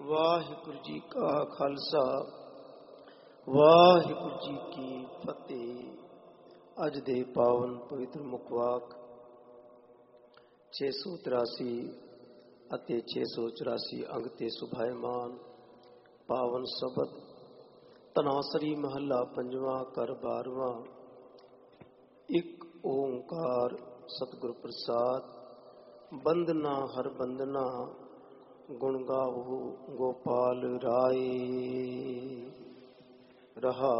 ਵਾਹਿਗੁਰੂ ਜੀ ਕਾ ਖਾਲਸਾ ਵਾਹਿਗੁਰੂ ਜੀ ਕੀ ਫਤਿਹ। ਅੱਜ ਦੇ ਪਾਵਨ ਪਵਿੱਤਰ ਮੁਖਵਾਕ 683 ਅਤੇ 684 ਅੰਗ ਤੇ ਸੁਭਾਇਮਾਨ ਪਾਵਨ ਸ਼ਬਦ ਤਨਾਸਰੀ ਮਹੱਲਾ ਪੰਜਵਾਂ ਕਰ 12ਵਾਂ। ਇੱਕ ਓੰਕਾਰ ਸਤਿਗੁਰ ਪ੍ਰਸਾਦ। ਬੰਦਨਾ ਹਰ ਬੰਦਨਾ ਗੁਣ ਗਾਵੋ ਗੋਪਾਲ ਰਾਏ ਰਹਾ।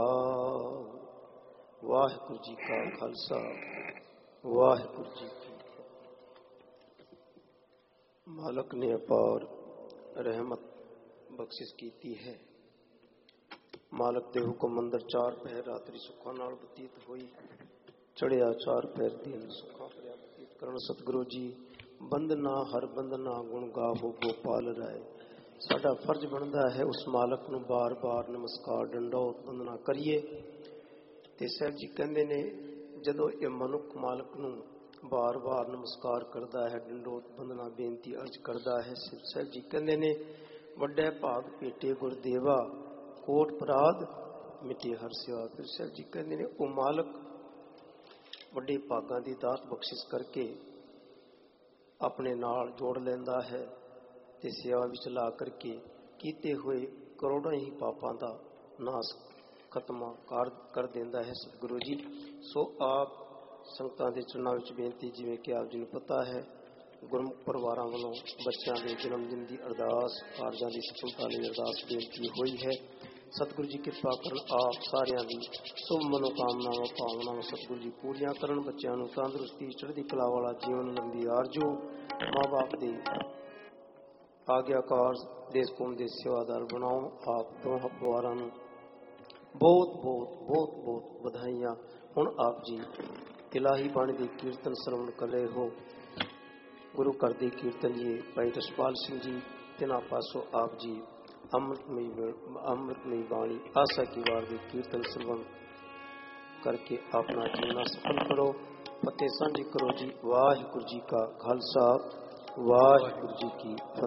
ਵਾਹਿਗੁਰੂ ਜੀ ਕਾ ਖਾਲਸਾ ਵਾਹਿਗੁਰੂ ਜੀ ਕੀ ਫਤਿਹ। ਮਾਲਕ ਨੇ ਅਪਾਰ ਰਹਿਮਤ ਬਖਸ਼ਿਸ਼ ਕੀਤੀ ਹੈ। ਮਾਲਕ ਦੇ ਹੁਕਮ ਅੰਦਰ ਚਾਰ ਪਹਿਰ ਰਾਤਰੀ ਸੁੱਖਾਂ ਨਾਲ ਬਤੀਤ ਹੋਈ, ਚੜਿਆ ਚਾਰ ਪਹਿਰ ਦਿਨ ਸੁੱਖਾਂ ਭਰਿਆ ਬਤੀਤ ਕਰਨ। ਸਤਿਗੁਰੂ ਜੀ ਬੰਦਨਾ ਹਰ ਬੰਦਨਾ ਗੁਣ ਗਾਵੋ ਗੋਪਾਲ ਰਾਏ। ਸਾਡਾ ਫਰਜ਼ ਬਣਦਾ ਹੈ ਉਸ ਮਾਲਕ ਨੂੰ ਬਾਰ-ਬਾਰ ਨਮਸਕਾਰ ਡੰਡੌਤ ਬੰਦਨਾ ਕਰੀਏ। ਤੇ ਸਾਹਿਬ ਜੀ ਕਹਿੰਦੇ ਨੇ ਜਦੋਂ ਇਹ ਮਨੁੱਖ ਮਾਲਕ ਨੂੰ ਬਾਰ-ਬਾਰ ਨਮਸਕਾਰ ਕਰਦਾ ਹੈ, ਡੰਡੌਤ ਬੰਦਨਾ ਬੇਨਤੀ ਅਰਜ਼ ਕਰਦਾ ਹੈ, ਸਾਹਿਬ ਜੀ ਕਹਿੰਦੇ ਨੇ ਵੱਡੇ ਭਾਗ ਭੇਟੇ ਗੁਰਦੇਵਾ ਕੋਟ ਅਪਰਾਧ ਮਿਟੇ ਹਰ ਸੇਵਾ। ਫਿਰ ਸਾਹਿਬ ਜੀ ਕਹਿੰਦੇ ਨੇ ਉਹ ਮਾਲਕ ਵੱਡੇ ਭਾਗਾਂ ਦੀ ਦਾਤ ਬਖਸ਼ਿਸ਼ ਕਰਕੇ ਆਪਣੇ ਨਾਲ ਜੋੜ ਲੈਂਦਾ ਹੈ ਤੇ ਸੇਵਾ ਵਿੱਚ ਲਾ ਕਰਕੇ ਕੀਤੇ ਹੋਏ ਕਰੋੜਾਂ ਹੀ ਪਾਪਾਂ ਦਾ ਨਾਸ ਖਤਮ ਕਰ ਦਿੰਦਾ ਹੈ ਸਤਿਗੁਰੂ ਜੀ। ਸੋ ਆਪ ਸੰਗਤਾਂ ਦੇ ਚਰਨਾਂ ਵਿੱਚ ਬੇਨਤੀ, ਜਿਵੇਂ ਕਿ ਆਪ ਜੀ ਨੂੰ ਪਤਾ ਹੈ, ਗੁਰਮੁਖ ਪਰਿਵਾਰਾਂ ਵੱਲੋਂ ਬੱਚਿਆਂ ਦੇ ਜਨਮ ਦਿਨ ਦੀ ਅਰਦਾਸ, ਕਾਰਜਾਂ ਦੀ ਸਫਲਤਾ ਲਈ ਅਰਦਾਸ ਬੇਨਤੀ ਹੋਈ ਹੈ। ਸਤਿਗੁਰੂ ਜੀ ਕਿਰਪਾ ਕਰਨ ਆਪ ਸਾਰਿਆਂ ਦੀ ਸੁਭ ਮਨੋਕਾਮਨਾਵਾਂ ਭਾਵਨਾਵਾਂ ਸਤਿਗੁਰੂ ਜੀ ਪੂਰੀਆਂ ਕਰਨ। ਬੱਚਿਆਂ ਨੂੰ ਤੰਦਰੁਸਤੀ, ਚੜ੍ਹਦੀ ਕਲਾ ਵਾਲਾ ਜੀਵਨ, ਲੰਬੀ ਆਰਜੂ, ਮਾਂ ਬਾਪ ਦੇ ਆਗਿਆਕਾਰ, ਦੇਸ਼ ਕੌਮ ਦੇ ਸੇਵਾਦਾਰ ਬਣਾਓ। ਆਪ ਦੋਹਾਂ ਪਰਿਵਾਰਾਂ ਨੂੰ ਬਹੁਤ ਬਹੁਤ ਬਹੁਤ ਬਹੁਤ ਵਧਾਈਆਂ। ਹੁਣ ਆਪ ਜੀ ਇਲਾਹੀ ਬਾਣੀ ਦੇ ਕੀਰਤਨ ਸਰਵਣ ਕਰ ਰਹੇ ਹੋ। ਗੁਰੂ ਘਰ ਦੇ ਕੀਰਤਨ ਜੀ ਭਾਈ ਰਸਪਾਲ ਸਿੰਘ ਜੀ, ਤਿਨਾਂ ਪਾਸੋਂ ਆਪ ਜੀ ਅੰਮ੍ਰਿਤਮਈ ਬਾਣੀ ਆਸਾ ਕੀ ਵਾਰ ਦੇ ਕੀਰਤਨ ਸਰਵਣ ਕਰਕੇ ਆਪਣਾ ਜੀਵਨ ਸਫਲ ਕਰੋ। ਫਤਿਹ ਸਾਂਝੀ ਕਰੋ ਜੀ। ਵਾਹਿਗੁਰੂ ਜੀ ਕਾ ਖਾਲਸਾ ਵਾਹਿਗੁਰੂ ਜੀ ਕੀ ਫਤਿਹ।